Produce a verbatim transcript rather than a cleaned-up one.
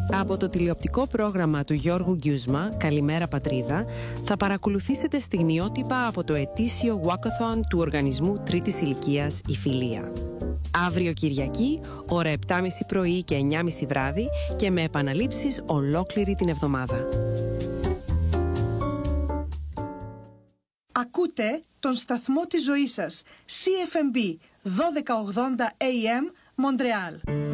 Από το τηλεοπτικό πρόγραμμα του Γιώργου Γκιούσμα, «Καλημέρα Πατρίδα», θα παρακολουθήσετε στιγμιότυπα από το ετήσιο Walkathon του οργανισμού Τρίτης Ηλικίας «Η Φιλία». Αύριο Κυριακή, ώρα επτά και μισή πρωί και εννιά και μισή βράδυ και με επαναλήψεις ολόκληρη την εβδομάδα. Ακούτε τον σταθμό της ζωής σας, σι εφ εμ μπι δώδεκα ογδόντα έι εμ, Μοντρεάλ.